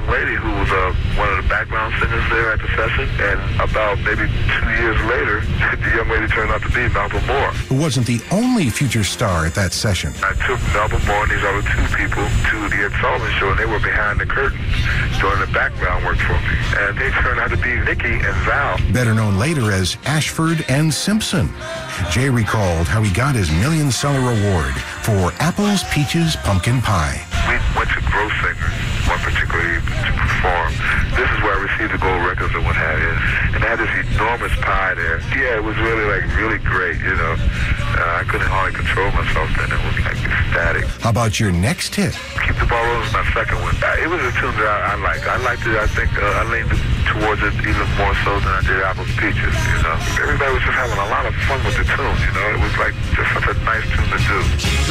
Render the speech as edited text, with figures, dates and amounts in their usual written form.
young lady who was one of the background singers there at the session, and about maybe 2 years later, the young lady turned out to be Melba Moore. Who wasn't the only future star at that session. I took Melba Moore and these other two people to the Ed Sullivan Show, and they were behind the curtain doing the background work for me. And they turned out to be Nikki and Val. Better known later as Ashford and Simpson. Jay recalled how he got his $1 million award for Apples, Peaches, Pumpkin Pie. We went to Grow Singers, one particular evening, to perform. This is where I received the gold records and what have you. And they had this enormous pie there. Yeah, it was really great, you know. I couldn't hardly control myself then. It was like ecstatic. How about your next hit? Keep the Ball Rolling is my second one. It was a tune that I liked. I liked it. I think I leaned towards it even more so than I did Apples, Peaches, you know. Everybody was just having a lot of fun with the tune, you know. It was like just such a nice tune to do.